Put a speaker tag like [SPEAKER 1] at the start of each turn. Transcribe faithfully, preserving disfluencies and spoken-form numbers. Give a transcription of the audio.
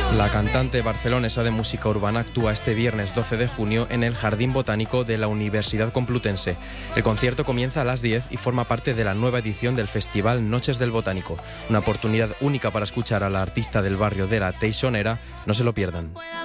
[SPEAKER 1] La cantante barcelonesa de música urbana actúa este viernes doce de junio en el Jardín Botánico de la Universidad Complutense. El concierto comienza a las diez y forma parte de la nueva edición del Festival Noches del Botánico. Una oportunidad única para escuchar a la artista del barrio de la Teixonera. No se lo pierdan.